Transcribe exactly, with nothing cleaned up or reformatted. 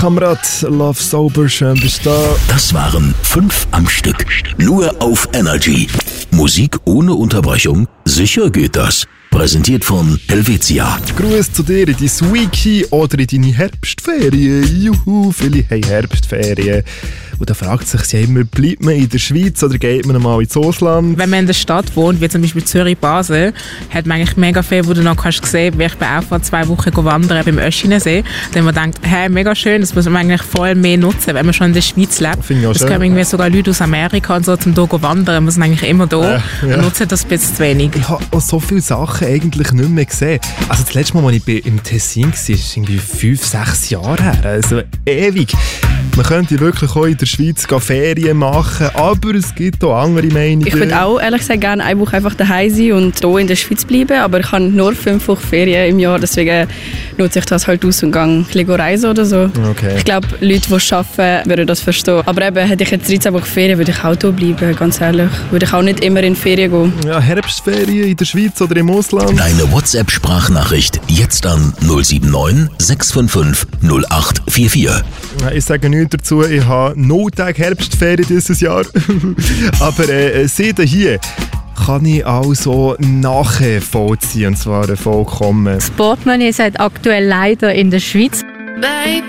Kamerad, Love Sober, schön bist du da. Das waren fünf am Stück. Nur auf Energy. Musik ohne Unterbrechung? Sicher geht das. Präsentiert von Helvetia. Gruß zu dir in dein Wiki oder in deine Herbstferien. Juhu, viele haben Herbstferien. Und da fragt sich ja immer, bleibt man in der Schweiz oder geht man mal ins Ausland? Wenn man in der Stadt wohnt, wie zum Beispiel Zürich-Basel, hat man eigentlich mega viel, wo du noch kannst sehen kannst. Ich bin auch vor zwei Wochen wandern beim Öschinensee. Dann man denkt, hey, mega schön, das muss man eigentlich voll mehr nutzen, wenn man schon in der Schweiz lebt. Es kommen irgendwie sogar Leute aus Amerika und so zum hier wandern. Wir sind eigentlich immer da äh, ja. und nutzen das ein bisschen zu wenig. Ich habe auch so viele Sachen eigentlich nicht mehr gesehen. Also das letzte Mal, als ich im Tessin war, ist irgendwie fünf, sechs Jahre her. Also ewig. Man könnte wirklich auch in der Schweiz Ferien machen, aber es gibt auch andere Meinungen. Ich würde auch ehrlich gesagt gerne eine Woche einfach daheim sein und hier in der Schweiz bleiben, aber ich habe nur fünf Wochen Ferien im Jahr, deswegen nutze ich das halt aus und gehe ein bisschen reisen oder so. Okay. Ich glaube, Leute, die arbeiten, würden das verstehen. Aber eben, hätte ich jetzt dreizehn Wochen Ferien, würde ich auch hier bleiben, ganz ehrlich. Würde ich auch nicht immer in Ferien gehen. Ja, Herbstferien in der Schweiz oder im Ausland? Deine WhatsApp-Sprachnachricht jetzt an null sieben neun sechs fünf fünf null acht vier vier. Ich sage nichts dazu, ich habe null Tage Herbstferien dieses Jahr. Aber äh, seht ihr hier, kann ich also nachvollziehen, und zwar vollkommen. Das Portemonnaie ist halt aktuell leider in der Schweiz.